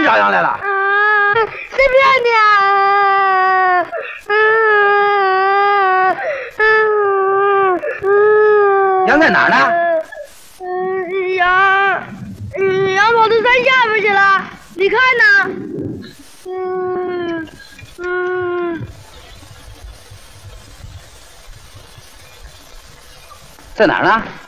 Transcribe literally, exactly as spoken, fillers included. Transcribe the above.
找羊来了？ 啊，随便你啊！ 羊在哪儿呢？ 嗯，羊，嗯，羊跑到山下边去了。你看呢？嗯嗯。 在哪儿呢？